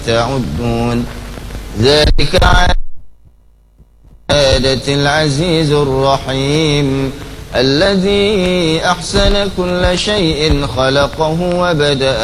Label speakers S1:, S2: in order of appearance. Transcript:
S1: تعدون ذلك عادة العزيز الرحيم الذي أحسن كل شيء خلقه وبدأ